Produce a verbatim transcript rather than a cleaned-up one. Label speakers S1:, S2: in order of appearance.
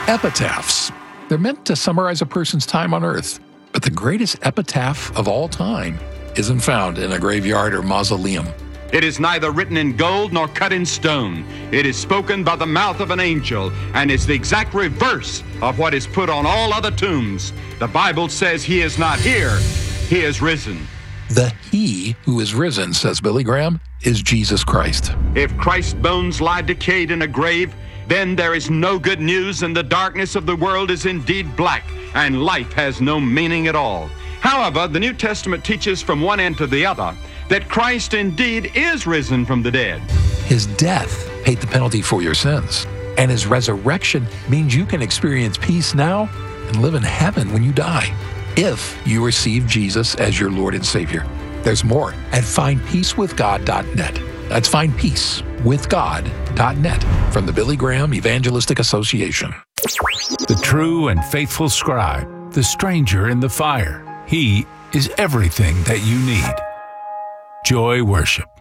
S1: Epitaphs. They're meant to summarize a person's time on earth, but the greatest epitaph of all time isn't found in a graveyard or mausoleum.
S2: It is neither written in gold nor cut in stone. It is spoken by the mouth of an angel and is the exact reverse of what is put on all other tombs. The Bible says he is not here, he is risen.
S1: The He who is risen, says Billy Graham, is Jesus Christ.
S2: If Christ's bones lie decayed in a grave, then there is no good news, and the darkness of the world is indeed black, and life has no meaning at all. However, the New Testament teaches from one end to the other that Christ indeed is risen from the dead.
S1: His death paid the penalty for your sins, and his resurrection means you can experience peace now and live in heaven when you die, if you receive Jesus as your Lord and Savior. There's more at find peace with god dot net. That's find peace with god dot net from the Billy Graham Evangelistic Association.
S3: The true and faithful scribe, the stranger in the fire. He is everything that you need. Joy Worship.